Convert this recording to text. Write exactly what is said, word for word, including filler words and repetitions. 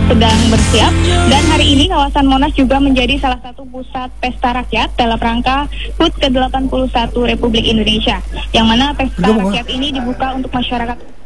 sedang bersiap, dan hari ini kawasan Monas juga menjadi salah satu pusat pesta rakyat dalam rangka H U T ke delapan puluh satu Republik Indonesia, yang mana pesta rakyat ini dibuka untuk masyarakat